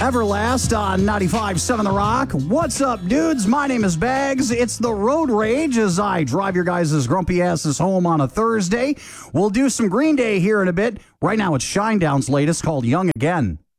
Everlast on 95.7 The Rock. What's up, dudes? My name is Bags. It's the Road Rage as I drive your guys' grumpy asses home on a Thursday. We'll do some Green Day here in a bit. Right now, it's Shinedown's latest called Young Again.